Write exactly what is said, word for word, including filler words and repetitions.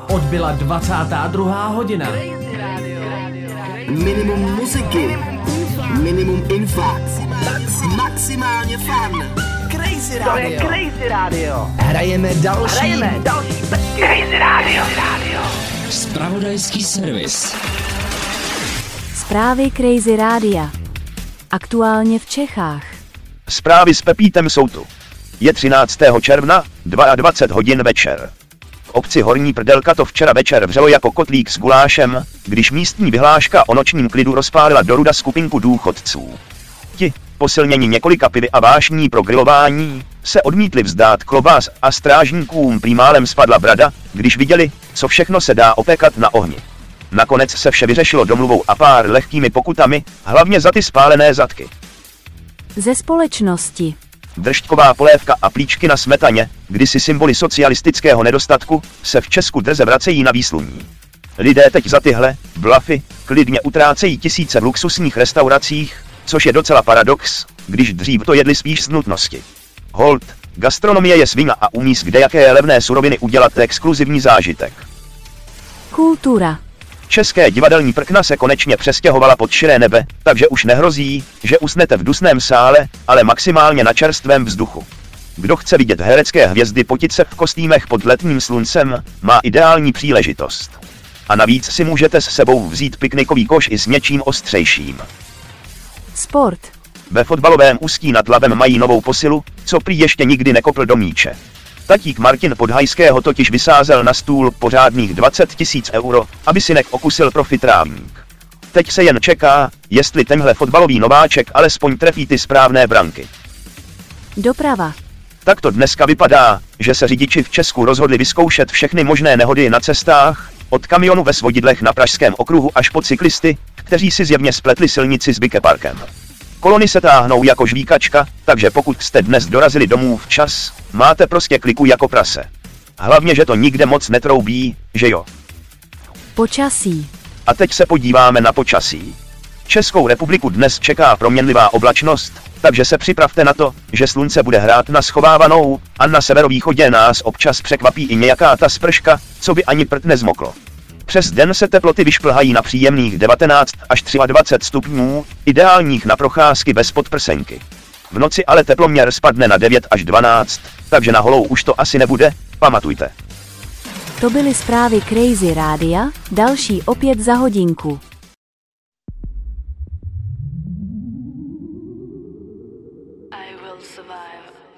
Odbyla dvacátá druhá hodina. Minimum muziky, minimum info, max, maximálně fun. Crazy Radio. To je Crazy Radio. Hrajeme další. Hrajeme další pecky. Crazy Radio. Radio. Zpravodajský servis. Zprávy Crazy Rádia. Aktuálně v Čechách. Zprávy s Pepítem jsou tu. Je třináctého června, dvacet dva hodin večer. V obci Horní Prdelka to včera večer vřelo jako kotlík s gulášem, když místní vyhláška o nočním klidu rozpálila do ruda skupinku důchodců. Ti, posilněni několika pivy a vášní pro grilování, se odmítli vzdát klobás a strážníkům prý málem spadla brada, když viděli, co všechno se dá opékat na ohni. Nakonec se vše vyřešilo domluvou a pár lehkými pokutami, hlavně za ty spálené zadky. Ze společnosti. Držďková polévka a plíčky na smetaně, kdysi symboly socialistického nedostatku, se v Česku drze vracejí na výsluní. Lidé teď za tyhle blafy klidně utrácejí tisíce v luxusních restauracích, což je docela paradox, když dřív to jedli spíš z nutnosti. Hold, gastronomie je sviňa a umí z kdejaké levné suroviny udělat exkluzivní zážitek. Kultura. České divadelní prkna se konečně přestěhovala pod širé nebe, takže už nehrozí, že usnete v dusném sále, ale maximálně na čerstvém vzduchu. Kdo chce vidět herecké hvězdy potit se v kostýmech pod letním sluncem, má ideální příležitost. A navíc si můžete s sebou vzít piknikový koš i s něčím ostřejším. Sport. Ve fotbalovém Ústí nad Labem mají novou posilu, co prý ještě nikdy nekopl do míče. Tatík Martin Podhajského totiž vysázel na stůl pořádných dvacet tisíc euro, aby synek okusil profitrávník. Teď se jen čeká, jestli tenhle fotbalový nováček alespoň trefí ty správné branky. Doprava. Tak to dneska vypadá, že se řidiči v Česku rozhodli vyzkoušet všechny možné nehody na cestách, od kamionu ve svodidlech na Pražském okruhu až po cyklisty, kteří si zjevně spletli silnici s bikeparkem. Kolony se táhnou jako žvíkačka, takže pokud jste dnes dorazili domů včas, máte prostě kliku jako prase. Hlavně, že to nikde moc netroubí, že jo? Počasí. A teď se podíváme na počasí. Českou republiku dnes čeká proměnlivá oblačnost, takže se připravte na to, že slunce bude hrát na schovávanou a na severovýchodě nás občas překvapí i nějaká ta sprška, co by ani prd nezmoklo. Přes den se teploty vyšplhají na příjemných devatenáct až dvacet tři stupňů, ideálních na procházky bez podprsenky. V noci ale teploměr spadne na devět až dvanáct, takže na holou už to asi nebude, pamatujte. To byly zprávy Crazy Rádia, další opět za hodinku. I will survive.